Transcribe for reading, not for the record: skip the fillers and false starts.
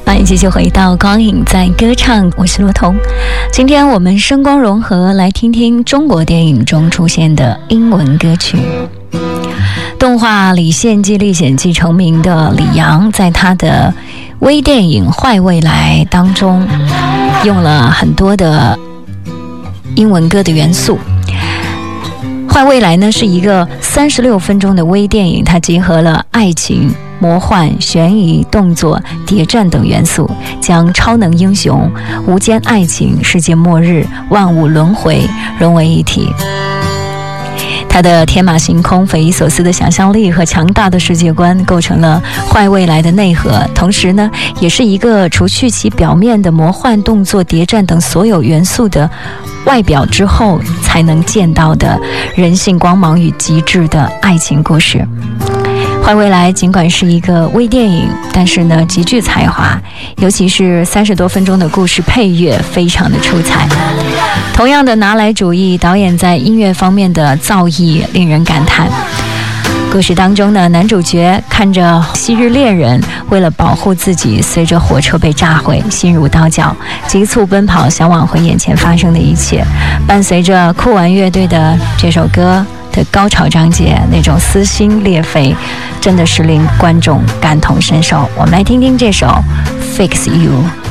欢迎继续回到光影在歌唱，我是罗彤。今天我们声光融合，来听听中国电影中出现的英文歌曲。动画《李献计历险记》成名的李阳，在他的微电影《坏未来》当中，用了很多的英文歌的元素。坏未来呢是一个36分钟的微电影，它结合了爱情、魔幻、悬疑、动作、谍战等元素，将超能英雄、无间爱情、世界末日、万物轮回融为一体。它的天马行空、匪夷所思的想象力和强大的世界观构成了坏未来的内核，同时呢，也是一个除去其表面的魔幻、动作、谍战等所有元素的外表之后才能见到的人性光芒与极致的爱情故事。坏未来尽管是一个微电影，但是呢极具才华，尤其是30多分钟的故事配乐非常的出彩。同样的拿来主义，导演在音乐方面的造诣令人感叹。故事当中呢，男主角看着昔日恋人为了保护自己，随着火车被炸毁，心如刀绞，急促奔跑，想挽回眼前发生的一切。伴随着酷玩乐队的这首歌的高潮章节，那种撕心裂肺，真的是令观众感同身受。我们来听听这首 Fix You。